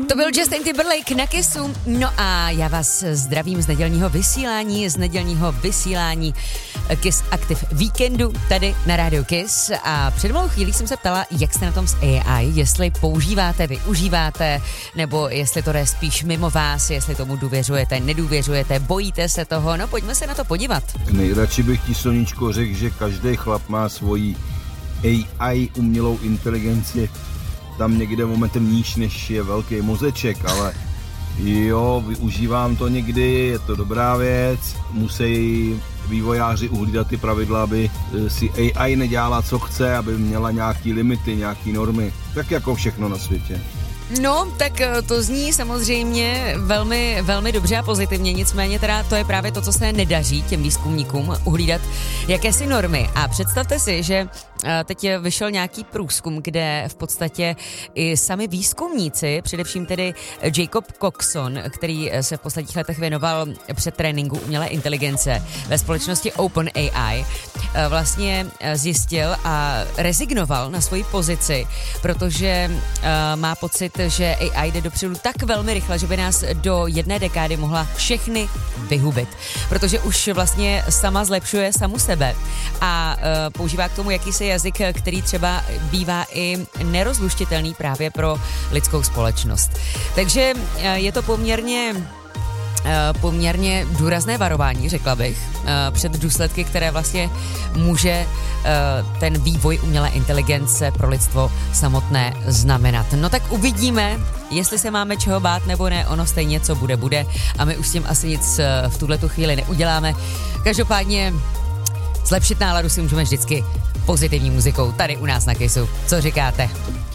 To byl Justin Timberlake na Kissu. No a já vás zdravím z nedělního vysílání Kiss Active Weekendu tady na rádiu Kiss. A před malou chvílí jsem se ptala, jak jste na tom s AI, jestli využíváte, nebo jestli to jde spíš mimo vás, jestli tomu důvěřujete, nedůvěřujete, bojíte se toho. No pojďme se na to podívat. Nejradši bych ti, Soničko, řekl, že každý chlap má svoji AI, umělou inteligenci, tam někde momentem níž, než je velký mozeček, ale jo, využívám to někdy, je to dobrá věc, musí vývojáři uhlídat ty pravidla, aby si AI nedělala, co chce, aby měla nějaký limity, nějaký normy, tak jako všechno na světě. No, tak to zní samozřejmě velmi, velmi dobře a pozitivně, nicméně teda to je právě to, co se nedaří těm výzkumníkům uhlídat jakési normy. A představte si, že teď vyšel nějaký průzkum, kde v podstatě i sami výzkumníci, především tedy Jacob Coxon, který se v posledních letech věnoval před tréninku umělé inteligence ve společnosti OpenAI, vlastně zjistil a rezignoval na svoji pozici, protože má pocit, že AI jde dopředu tak velmi rychle, že by nás do 1 dekády mohla všechny vyhubit. Protože už vlastně sama zlepšuje samu sebe a používá k tomu jakýsi jazyk, který třeba bývá i nerozluštitelný právě pro lidskou společnost. Takže je to poměrně důrazné varování, řekla bych, před důsledky, které vlastně může ten vývoj umělé inteligence pro lidstvo samotné znamenat. No tak uvidíme, jestli se máme čeho bát nebo ne, ono stejně co bude a my už s tím asi nic v tuhletu chvíli neuděláme. Každopádně zlepšit náladu si můžeme vždycky pozitivní muzikou tady u nás na Kissu. Co říkáte?